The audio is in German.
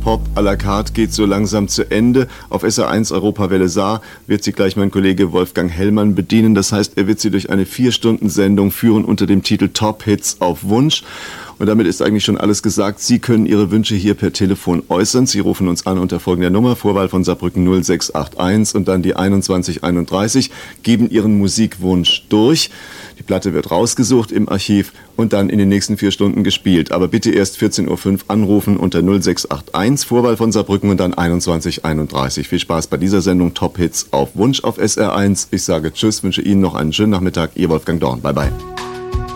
Pop à la carte geht so langsam zu Ende. Auf SR1 Europawelle Saar wird sie gleich mein Kollege Wolfgang Hellmann bedienen. Das heißt, er wird sie durch eine 4-Stunden-Sendung führen unter dem Titel Top Hits auf Wunsch. Und damit ist eigentlich schon alles gesagt. Sie können Ihre Wünsche hier per Telefon äußern. Sie rufen uns an unter folgender Nummer, Vorwahl von Saarbrücken 0681 und dann die 2131, geben Ihren Musikwunsch durch. Die Platte wird rausgesucht im Archiv und dann in den nächsten 4 Stunden gespielt. Aber bitte erst 14.05 Uhr anrufen unter 0681, Vorwahl von Saarbrücken und dann 2131. Viel Spaß bei dieser Sendung Top Hits auf Wunsch auf SR1. Ich sage Tschüss, wünsche Ihnen noch einen schönen Nachmittag. Ihr Wolfgang Dorn. Bye bye.